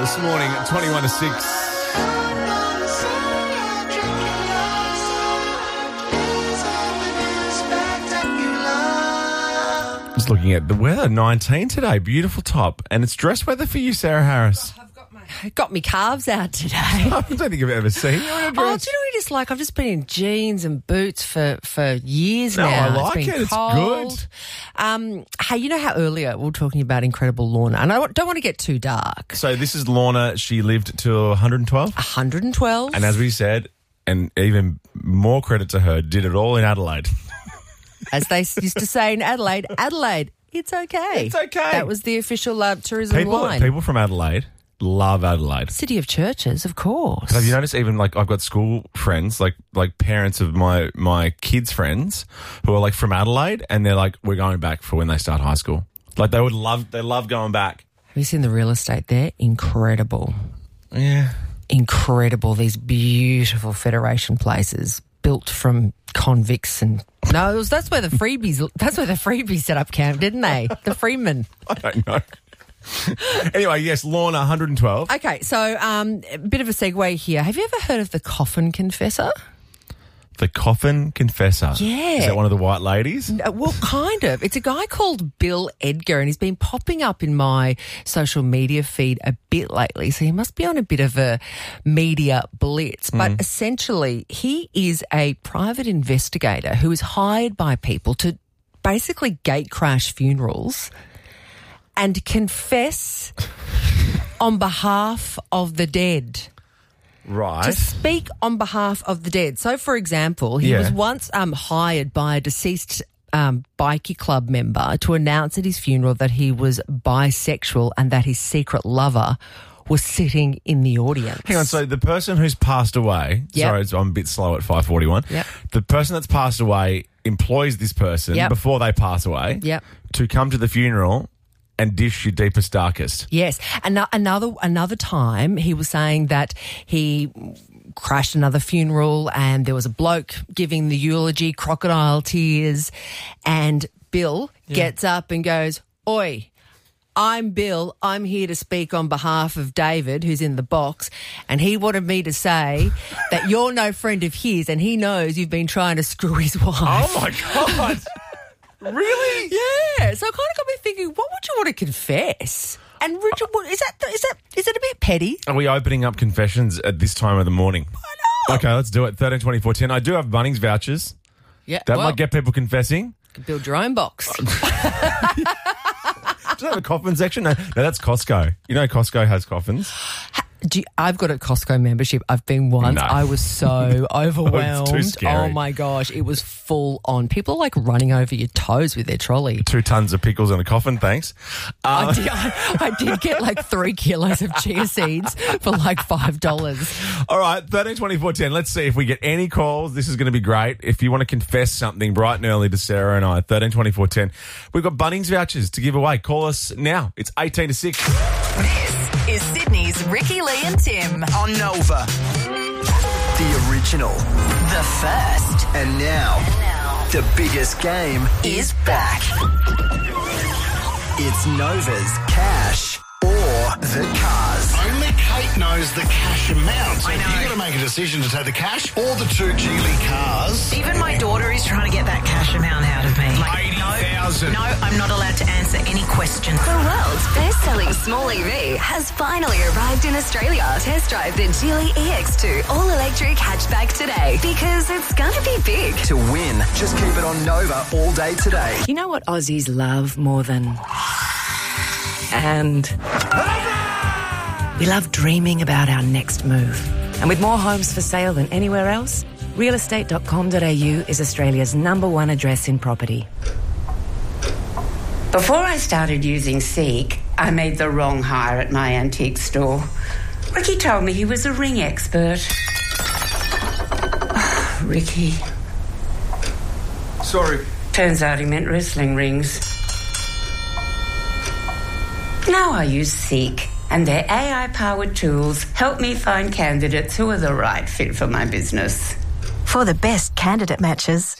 this morning at 21 to 6. Just looking at the weather, 19 today, beautiful top. And it's dress weather for you, Sarah Harris. I've got my calves out today. I don't think I've ever seen you in a dress. Oh, do you know what it is like? I've just been in jeans and boots for years now. I like it's been it. cold. It's good. Hey, you know how earlier we were talking about Incredible Lorna, and I don't want to get too dark. So this is Lorna. She lived to 112. 112. And as we said, and even more credit to her, did it all in Adelaide. As they used to say in Adelaide, it's okay. It's okay. That was the official tourism line. People from Adelaide love Adelaide. City of churches, of course. But have you noticed even like I've got school friends, like parents of my kids' friends who are like from Adelaide and they're like, we're going back for when they start high school. Like they love going back. Have you seen the real estate there? Incredible. Yeah. Incredible. These beautiful Federation places built from convicts and that's where the freebies set up camp, didn't they? The freemen. I don't know. Anyway, yes, Lorna, 112. Okay, so a bit of a segue here. Have you ever heard of the Coffin Confessor? The Coffin Confessor. Yeah. Is that one of the white ladies? Well, kind of. It's a guy called Bill Edgar, and he's been popping up in my social media feed a bit lately, so he must be on a bit of a media blitz. But essentially, he is a private investigator who is hired by people to basically gate crash funerals and confess on behalf of the dead. Right. To speak on behalf of the dead. So, for example, he was once hired by a deceased bikie club member to announce at his funeral that he was bisexual and that his secret lover was sitting in the audience. Hang on, so the person who's passed away, sorry, I'm a bit slow at 5:41. Yep. The person that's passed away employs this person before they pass away to come to the funeral and dish your deepest, darkest. Yes. Another time he was saying that he crashed another funeral and there was a bloke giving the eulogy, crocodile tears, and Bill gets up and goes, "Oi, I'm Bill. I'm here to speak on behalf of David, who's in the box, and he wanted me to say that you're no friend of his and he knows you've been trying to screw his wife." Oh, my God. Really? Yeah. So it kind of got me thinking, what would you want to confess? And Richard, is it a bit petty? Are we opening up confessions at this time of the morning? Why not? Okay, let's do it. 13, 24, 10. I do have Bunnings vouchers. Yeah. That might get people confessing. You can build your own box. Do you have a coffin section? No, that's Costco. You know Costco has coffins. I've got a Costco membership. I've been once. No. I was so overwhelmed. It's too scary. Oh, my gosh. It was full on. People are like running over your toes with their trolley. 2 tons of pickles in a coffin, thanks. I did get like 3 kilos of chia seeds for like $5. All right, 13, 24, 10. Let's see if we get any calls. This is going to be great. If you want to confess something bright and early to Sarah and I, 13, 24, 10. We've got Bunnings vouchers to give away. Call us now. It's 18 to 6. This is Sydney's Ricky, Lee and Tim on Nova. The original. The first. And now, the biggest game is back. It's Nova's Cash or the Cars. Only Kate knows the cash amount. So I know. you've got to make a decision to take the cash or the 2 Geely cars. Even my daughter is trying to get that cash amount out of me. 80,000. No, I'm not allowed to answer any questions. The world's best-selling small EV has finally arrived in Australia. Test drive the Geely EX2 all-electric hatchback today because it's going to be big. To win, just keep it on Nova all day today. You know what Aussies love more than... And we love dreaming about our next move. And with more homes for sale than anywhere else, realestate.com.au is Australia's #1 address in property. Before I started using Seek, I made the wrong hire at my antique store. Ricky told me he was a ring expert. Ricky. Sorry. Turns out he meant wrestling rings. Now I use Seek, and their AI-powered tools help me find candidates who are the right fit for my business. For the best candidate matches,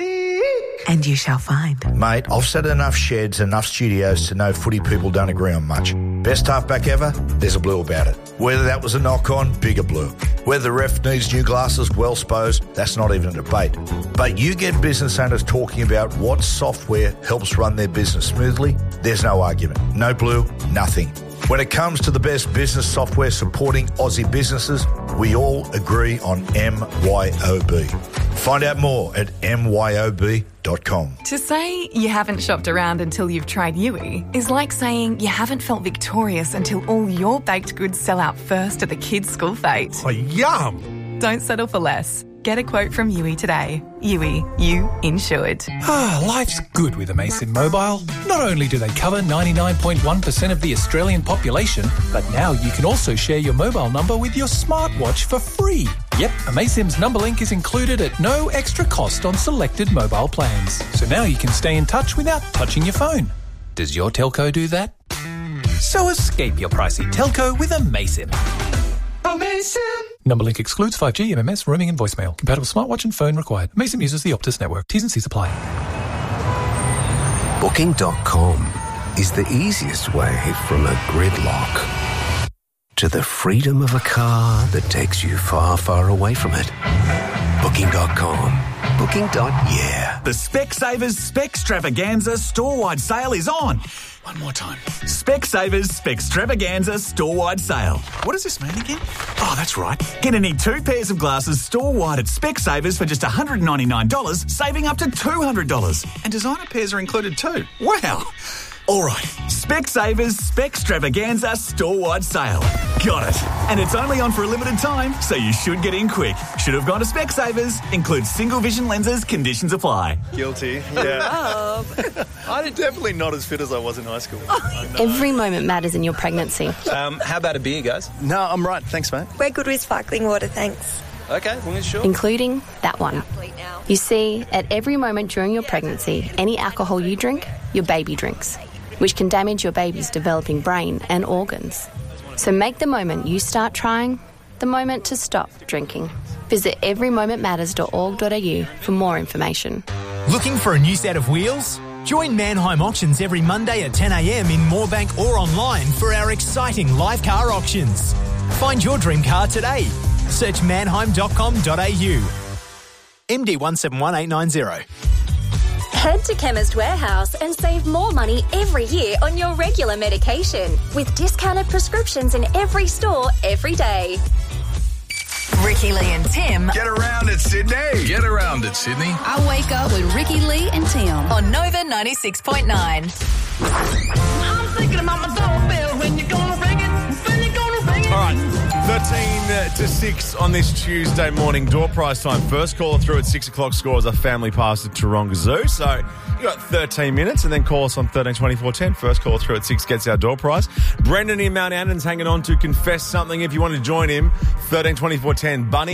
and you shall find. Mate, I've set enough sheds, enough studios to know footy people don't agree on much. Best halfback ever? There's a Blue about it. Whether that was a knock-on, bigger Blue. Whether the ref needs new glasses, well supposed, that's not even a debate. But you get business owners talking about what software helps run their business smoothly, there's no argument. No Blue, nothing. When it comes to the best business software supporting Aussie businesses, we all agree on MYOB. Find out more at myob.com. To say you haven't shopped around until you've tried Yui is like saying you haven't felt victorious until all your baked goods sell out first at the kids' school fete. Oh, yum! Don't settle for less. Get a quote from Yui today. Yui, you insured. Life's good with Amaysim Mobile. Not only do they cover 99.1% of the Australian population, but now you can also share your mobile number with your smartwatch for free. Yep, Amaysim's number link is included at no extra cost on selected mobile plans. So now you can stay in touch without touching your phone. Does your telco do that? So escape your pricey telco with Amaysim. Amaysim! Number link excludes 5G, MMS, roaming and voicemail. Compatible smartwatch and phone required. Amaysim uses the Optus network. T's and C's apply. Booking.com is the easiest way from a gridlock to the freedom of a car that takes you far, far away from it. Booking.com. Booking.yeah. The Specsavers Specstravaganza store-wide sale is on. One more time. Specsavers Specstravaganza store-wide sale. What does this mean again? Oh, that's right. Gonna need 2 pairs of glasses store-wide at Specsavers for just $199, saving up to $200. And designer pairs are included too. Wow. All right, Specsavers Specstravaganza store-wide sale. Got it. And it's only on for a limited time, so you should get in quick. Should have gone to Specsavers. Includes single vision lenses. Conditions apply. Guilty, yeah. I'm definitely not as fit as I was in high school. Every moment matters in your pregnancy. How about a beer, guys? No, I'm right. Thanks, mate. We're good with sparkling water, thanks. Okay, well, sure. Including that one. You see, at every moment during your pregnancy, any alcohol you drink, your baby drinks, which can damage your baby's developing brain and organs. So make the moment you start trying the moment to stop drinking. Visit everymomentmatters.org.au for more information. Looking for a new set of wheels? Join Mannheim Auctions every Monday at 10 a.m. in Moorebank or online for our exciting live car auctions. Find your dream car today. Search mannheim.com.au. MD 171890. Head to Chemist Warehouse and save more money every year on your regular medication with discounted prescriptions in every store every day. Ricky Lee and Tim. Get around it, Sydney. Get around it, Sydney. I wake up with Ricky Lee and Tim on Nova 96.9. I'm thinking about my doorbell when you're gonna ring it. When you're gonna ring it. All right. 13 to 6 on this Tuesday morning, door prize time. First caller through at 6 o'clock scores a family pass to Taronga Zoo. So you got 13 minutes and then call us on 13 24 10. First caller through at 6 gets our door prize. Brendan in Mount Annan's hanging on to confess something. If you want to join him, 13 24 10. Bunny